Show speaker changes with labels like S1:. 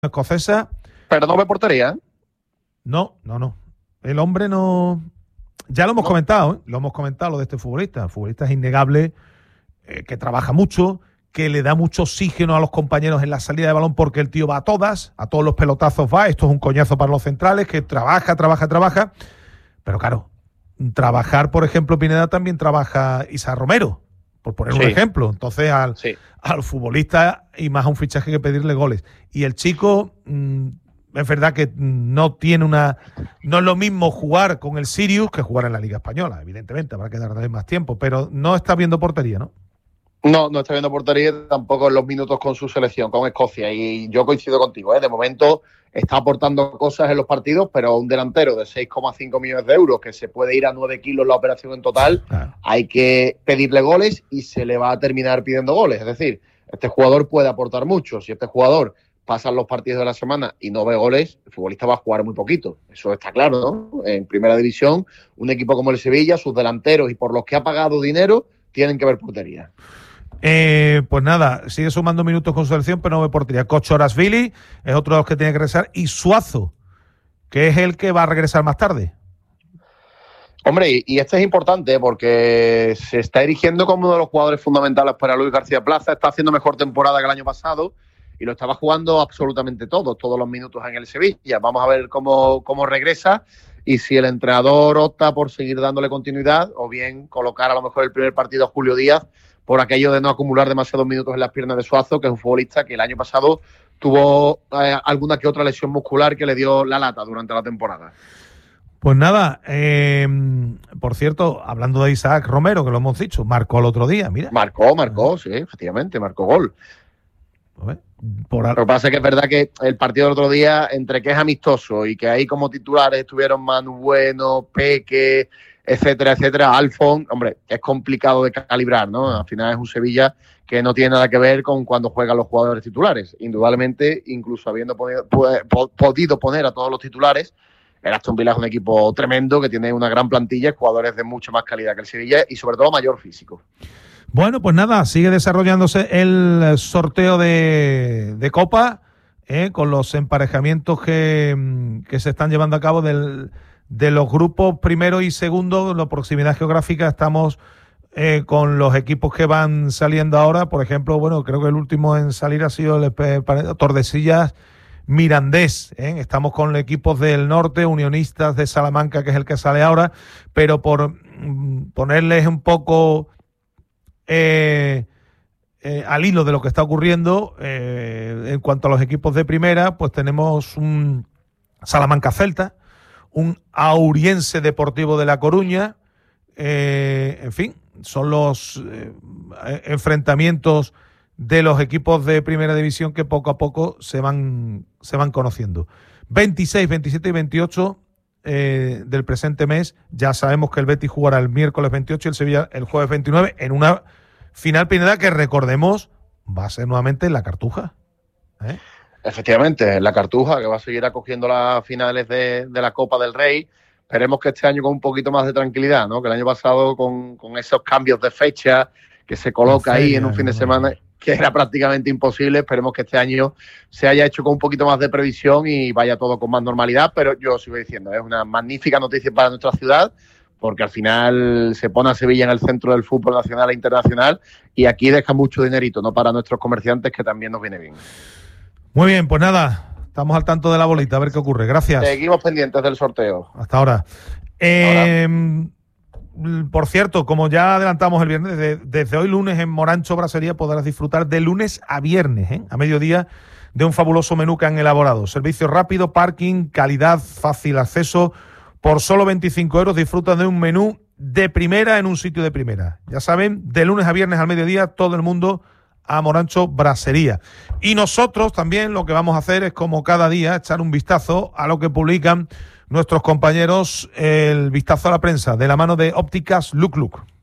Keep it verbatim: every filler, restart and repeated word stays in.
S1: escocesa.
S2: Pero no ve portería, ¿eh?
S1: No, no, no. El hombre no... Ya lo hemos
S2: No.
S1: comentado, ¿eh? Lo hemos comentado lo de este futbolista. El futbolista es innegable, eh, que trabaja mucho, que le da mucho oxígeno a los compañeros en la salida de balón porque el tío va a todas, a todos los pelotazos va. Esto es un coñazo para los centrales, que trabaja, trabaja, trabaja. Pero claro, trabajar, por ejemplo, Pineda, también trabaja Isa Romero, por poner
S2: Sí.
S1: un ejemplo. Entonces, al,
S2: Sí.
S1: al futbolista y más a un fichaje que pedirle goles. Y el chico, mmm, es verdad que no tiene una... No es lo mismo jugar con el Sirius que jugar en la Liga Española, evidentemente, habrá que darle más tiempo, pero no está viendo portería, ¿no?
S2: No, no está viendo portería tampoco en los minutos con su selección, con Escocia. Y yo coincido contigo, ¿eh? De momento está aportando cosas en los partidos, pero un delantero de seis coma cinco millones de euros que se puede ir a nueve kilos la operación en total,
S1: Claro.
S2: hay que pedirle goles y se le va a terminar pidiendo goles. Es decir, este jugador puede aportar mucho. Si este jugador pasan los partidos de la semana y no ve goles, el futbolista va a jugar muy poquito. Eso está claro, ¿no? En primera división, un equipo como el Sevilla, sus delanteros y por los que ha pagado dinero, tienen que ver portería.
S1: Eh, pues nada, sigue sumando minutos con su selección, pero no ve portería. Kochorashvili es otro de los que tiene que regresar. Y Suazo, que es el que va a regresar más tarde.
S2: Hombre, y este es importante porque se está erigiendo como uno de los jugadores fundamentales para Luis García Plaza. Está haciendo mejor temporada que el año pasado y lo estaba jugando absolutamente todo, todos los minutos en el Sevilla. Vamos a ver cómo, cómo regresa y si el entrenador opta por seguir dándole continuidad o bien colocar a lo mejor el primer partido a Julio Díaz por aquello de no acumular demasiados minutos en las piernas de Suazo, que es un futbolista que el año pasado tuvo eh, alguna que otra lesión muscular que le dio la lata durante la temporada.
S1: Pues nada, eh, por cierto, hablando de Isaac Romero, que lo hemos dicho, marcó el otro día, mira.
S2: Marcó, marcó, sí, efectivamente, marcó gol.
S1: Pues, por
S2: Lo que pasa es que es verdad que el partido del otro día, entre que es amistoso y que ahí como titulares estuvieron Manu Bueno, Peque, etcétera, etcétera, Alfon, hombre, es complicado de calibrar, ¿no? Al final es un Sevilla que no tiene nada que ver con cuando juegan los jugadores titulares. Indudablemente, incluso habiendo podido, podido poner a todos los titulares, el Aston Villa es un equipo tremendo que tiene una gran plantilla, jugadores de mucha más calidad que el Sevilla y sobre todo mayor físico.
S1: Bueno, pues nada, sigue desarrollándose el sorteo de, de Copa, eh, con los emparejamientos que, que se están llevando a cabo del, de los grupos primero y segundo. La proximidad geográfica, estamos eh, con los equipos que van saliendo ahora. Por ejemplo, bueno, creo que el último en salir ha sido el Tordesillas Mirandés, ¿eh? Estamos con equipos del norte, Unionistas de Salamanca, que es el que sale ahora, pero por mm, ponerles un poco... Eh, eh, al hilo de lo que está ocurriendo eh, en cuanto a los equipos de primera, pues tenemos un Salamanca Celta, un Auriense Deportivo de La Coruña, eh, en fin, son los eh, enfrentamientos de los equipos de primera división que poco a poco se van, se van conociendo. veintiséis, veintisiete y veintiocho eh, del presente mes, ya sabemos que el Betis jugará el miércoles veintiocho y el Sevilla el jueves veintinueve en una final, Pineda, que recordemos va a ser nuevamente en la Cartuja, ¿eh?
S2: Efectivamente, la Cartuja, que va a seguir acogiendo las finales de, de la Copa del Rey. Esperemos que este año con un poquito más de tranquilidad, ¿no? Que el año pasado con, con esos cambios de fecha que se coloca feria, ahí en un fin de semana que era prácticamente imposible. Esperemos que este año se haya hecho con un poquito más de previsión y vaya todo con más normalidad, pero yo sigo diciendo, es una magnífica noticia para nuestra ciudad, porque al final se pone a Sevilla en el centro del fútbol nacional e internacional y aquí deja mucho dinerito, ¿no? Para nuestros comerciantes, que también nos viene bien.
S1: Muy bien, pues nada, estamos al tanto de la bolita, a ver qué ocurre. Gracias.
S2: Seguimos pendientes del sorteo.
S1: Hasta ahora. Eh, ahora. Por cierto, como ya adelantamos el viernes, desde, desde hoy lunes en Morancho Brasería podrás disfrutar de lunes a viernes, ¿eh? a mediodía, de un fabuloso menú que han elaborado. Servicio rápido, parking, calidad, fácil acceso. Por solo veinticinco euros disfrutan de un menú de primera en un sitio de primera. Ya saben, de lunes a viernes al mediodía, todo el mundo a Morancho Brasería. Y nosotros también lo que vamos a hacer es, como cada día, echar un vistazo a lo que publican nuestros compañeros, el vistazo a la prensa, de la mano de Ópticas Luc Luc.